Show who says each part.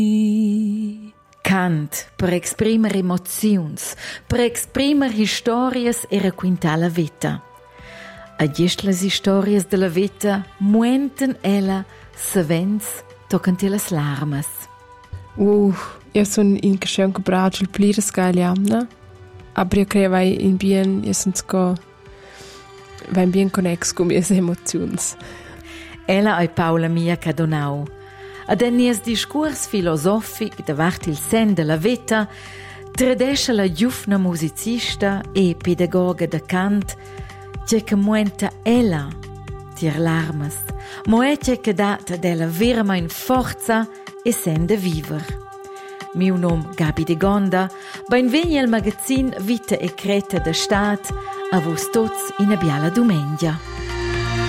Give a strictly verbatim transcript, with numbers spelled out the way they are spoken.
Speaker 1: Cant per exprimer emoziuns, per exprimer historias e raquintar la vita. A gest las historias de la vita muenten ella savens toccant las larmas.
Speaker 2: Uh, io sono in crescent che braccio il plire scaliamna, aber io credo vai in bien, io sono sco vai bien connex con mie emozions.
Speaker 1: Ella è Paula Mia Cadonau. Ad ennies discurs filosofic davart il sen della vita, tradesce la giufna musicista e pedagoga de cant, c'è che muenta ella tir larmas, mo è c'è che data della verma in forza e sen de viver. Miu nom Gabi de Gonda, ben vegni al magazin Vita e Creta de Stat, a vos tots in a biala dumengia.